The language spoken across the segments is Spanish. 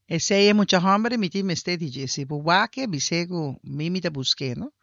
Ese es mucha hambre, mi time este DJ. Si buwake, bisego, mimi te busqué, ¿no?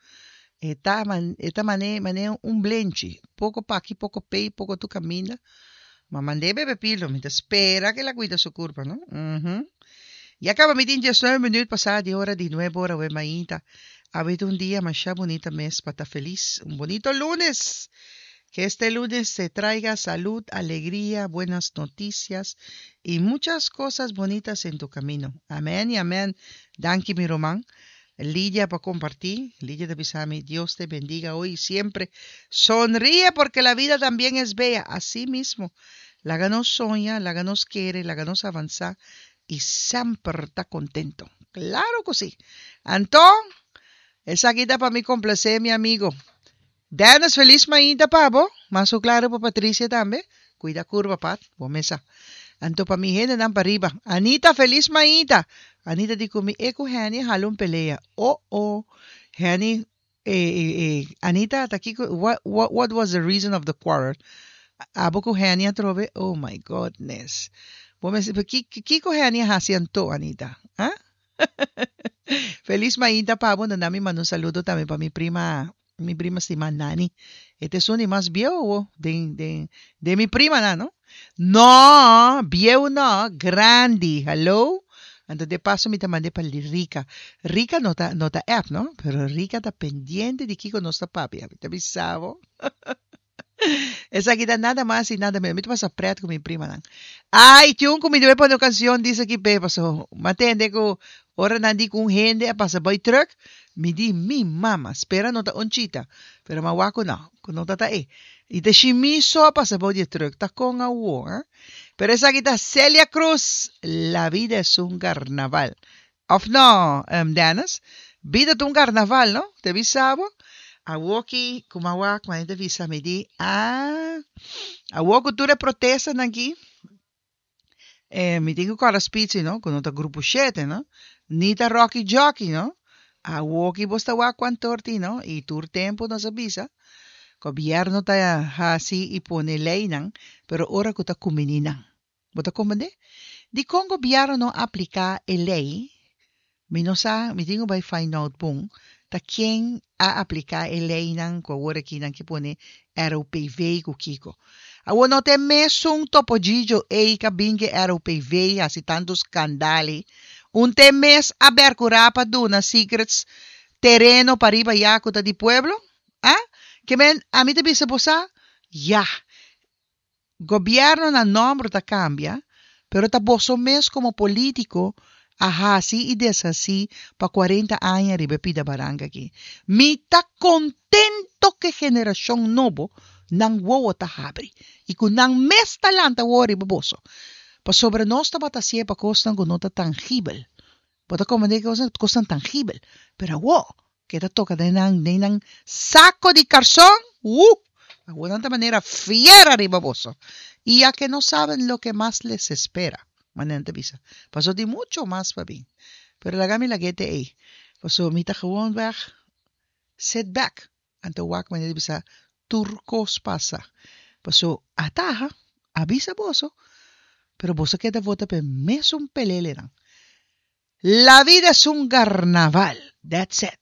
Mané un blenchi. Poco pa aquí, poco pay, poco tu camina. Ma mandé bebe pilo, me espera que la cuida su curva, ¿no? Ujú. Y acaba mi tinja 9 minutos pasada de hora de 9 horas, we maíta. Ha habido un día más bonita mes para estar feliz. Un bonito lunes. Que este lunes te traiga salud, alegría, buenas noticias y muchas cosas bonitas en tu camino. Amén y amén. Danke, mi Román. Lidia para compartir. Lidia de Bisami, Dios te bendiga hoy y siempre. Sonríe porque la vida también es bella. Así mismo, la ganos soña, la ganos quiere, la ganos avanza y siempre está contento. Claro que sí. Antón, esa guita para mí complacer, mi amigo. Danas feliz mainda pabo, maso claro pa Patricia también. Cuida curva pat, mesa. Anto pa mi gente dan para arriba. Anita feliz mainda. Anita dijo mi eco hani halon pelea. Oh. Hani Anita taki what was the reason of the quarrel? Abo ko hani atrove. Oh my goodness. Mesa kiko hani hasianto Anita. ¿Ah? Feliz mainda pabo, nandami man un saludo también para mi prima si Nani. Este es un más viejo de mi prima, ¿no? No, viejo no, grande. Hello. Entonces de paso me te mandé para Rica. Rica no está app, ¿no? Pero Rica está pendiente de Kiko no está papi. ¿Te avisaba? Esa aquí nada más y nada menos. Me vas a preat con mi prima, ¿no? Ay, tío, como me debe poner canción, dice aquí, pe, pasó. Matende ko, ora nandi kung gente, pasa boy truck. Me di, mi mama, espera nota onchita. Pero mawako na, kung nota ta eh. Y te shimiso, pasa boy truck, ta con agua, ¿eh? Pero esa aquí está Celia Cruz. La vida es un carnaval. Of no, Danas. Vida es un carnaval, ¿no? ¿Te visabo? Awoki, kumawa, kwanita visa me di, awoko ture protesta aqui. Me digo com as pizzi, no? Com o grupo 7, no? Nita Rocky Jockey, no? Awoki bosta wa kwantorti, no? E tur tempo nos avisa. Gobierno ta hasi ipone lei nang, pero ora ko ta kumininang. Bota komande? Di kung gobyerno no aplika e lei, minosa, mi digo by find out pong, ta quien a aplicar a lei nang ko ora ki nang kipone ROPV ko kiko. Awo no te mesung topo gijo e kabinge ROPV hasi tanto skandali. Un te mes abercurapa duna secrets terreno pariba yakuta di pueblo? Ah? Que men, a mí te bisa posa? Ya. Gobierno na nombre ta cambia, pero ta boso mes como político así y desasí pa 40 años ribe pida baranga aquí. Mi ta contento que generación novo nang wowo ta habri. Y kun nang mes talanta wori baboso. Pa sobre nos ta bata sie pa costan con nota tangible. Bota como de costan tangible. Pero wo, que ta toca de nang saco de carzón, de una manera fiera riba baboso. Y ya que no saben lo que más les espera. Manente bisa. Pasó de mucho más para mí. Pero la gami la gete eh. Pasó mita gewoon weg. Setback. Ante wak manente bisa. Turcos pasa. Pasó ataja. Avisa boso. Pero boso queda vota pe mes un pelele. La vida es un carnaval. That's it.